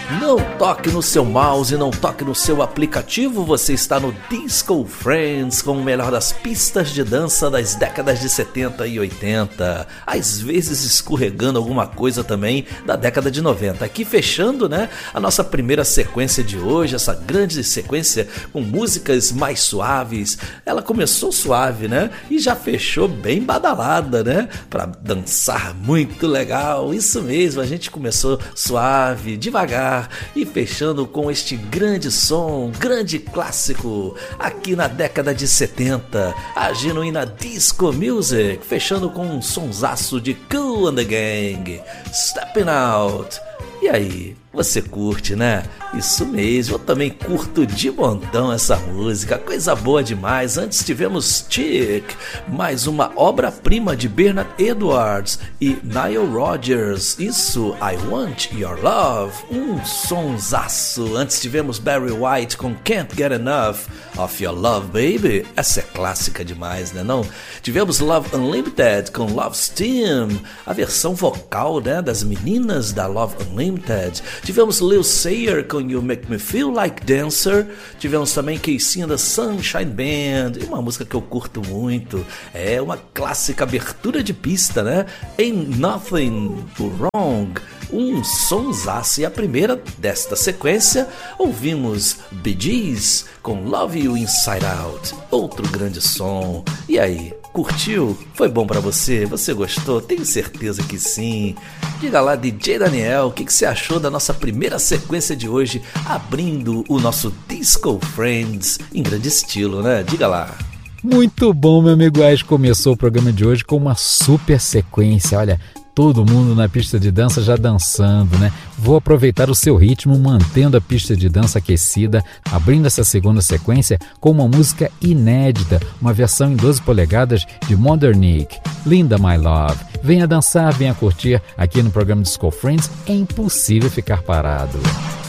Não toque no seu mouse, não toque no seu aplicativo, você está no Disco Friends com o melhor das pistas de dança das décadas de 70 e 80, às vezes escorregando alguma coisa também da década de 90. Aqui fechando, né, a nossa primeira sequência de hoje, essa grande sequência com músicas mais suaves. Ela começou suave, né, e já fechou bem badalada, né, para dançar muito legal. Isso mesmo, a gente começou suave, devagar, e fechando com este grande som, grande clássico, aqui na década de 70, a genuína disco music, fechando com um sonsaço de Kool and the Gang, Stepping Out. E aí, você curte, né? Isso mesmo, eu também curto de montão essa música, coisa boa demais. Antes tivemos Chick, mais uma obra-prima de Bernard Edwards e Nile Rodgers, isso, I Want Your Love, um sonsaço. Antes tivemos Barry White com Can't Get Enough of Your Love Baby, essa é clássica demais, né não? Tivemos Love Unlimited com Love Steam, a versão vocal, né, das meninas da Love Unlimited. Tivemos Lil Sayer com You Make Me Feel Like Dancer. Tivemos também Casey and the Sunshine Band, e uma música que eu curto muito, é uma clássica abertura de pista, né? Ain't Nothing Wrong, um sonsaço. E a primeira desta sequência ouvimos Bee Gees com Love You Inside Out, outro grande som. E aí, curtiu? Foi bom pra você? Você gostou? Tenho certeza que sim. Diga lá, DJ Daniel, o que você achou da nossa primeira sequência de hoje, abrindo o nosso Disco Friends em grande estilo, né? Diga lá. Muito bom, meu amigo Ash. Começou o programa de hoje com uma super sequência. Olha, todo mundo na pista de dança já dançando, né? Vou aproveitar o seu ritmo, mantendo a pista de dança aquecida, abrindo essa segunda sequência com uma música inédita, uma versão em 12 polegadas de Modernic, Linda My Love. Venha dançar, venha curtir aqui no programa Disco Friends, é impossível ficar parado.